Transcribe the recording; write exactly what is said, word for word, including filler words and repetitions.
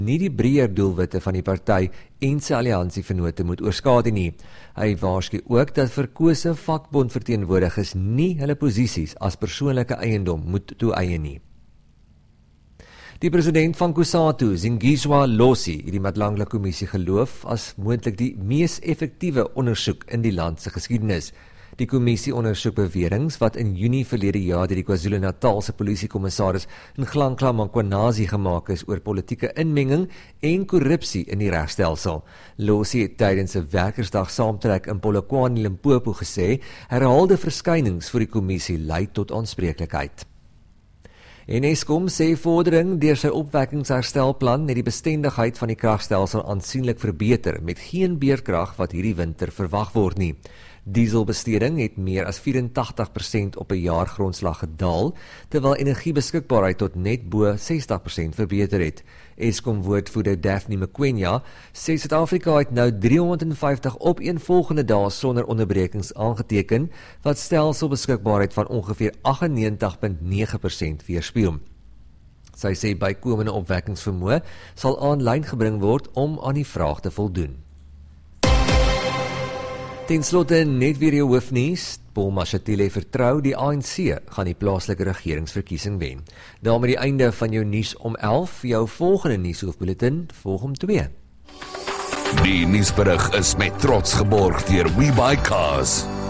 nie die breër doelwitte van die party en sy alliansievennote moet oorskadu nie. Hy waarsku ook dat verkose vakbondverteenwoordigers nie hulle posisies as persoonlike eiendom moet toeëien nie. Die president van Kusatu, Zingizwa Losi, het die Madlangla Kommissie geloof as moontlik die mees effektiewe ondersoek in die land se geskiedenis. Die kommissie ondersoek beweringe wat in Junie verlede jaar deur die KwaZulu-Natalse polisiekommissaris Nhlanhla Mankwanazi gemaak is oor politieke inmenging en korrupsie in die regstelsel. Losi het tydens 'n werkersdag saamtrek in Polokwane, Limpopo gesê, herhaalde verskynings vir die kommissie lei tot aanspreeklikheid. En Eskom sê vordering deur sy opwekkingsherstelplan het die bestendigheid van die kragstelsel aansienlik verbeter met geen beerkrag wat hierdie winter verwag word nie. Dieselbesteding het meer as vyf-en-tagtig persent op 'n jaargrondslag gedaal, terwyl energiebeskikbaarheid tot net bo sestig persent verbeter het. Eskom-woordvoerder Daphne Mokoena sê Suid-Afrika het nou driehonderdvyftig opeenvolgende dae sonder onderbrekings aangeteken, wat stelselbeskikbaarheid van ongeveer aggennegentig komma nege persent weerspieël. Sy sê bykomende opwekkingsvermoë sal aanlyn gebring word om aan die vraag te voldoen. Ten slotte net weer jou hoofnuus. Paul Mashatile vertrou die A N C gaan die plaaslike regeringsverkiesing wen. Daarmee die einde van jou nuus om elf, jou volgende nuushoofbulletin volg om twee. Die nuusberig is met trots geborg deur WeBuyCars.